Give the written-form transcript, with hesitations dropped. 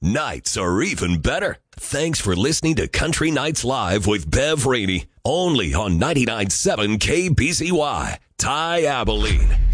Nights are even better. Thanks for listening to Country Nights Live with Bev Rainey. Only on 99.7 KBCY, Ty Abilene.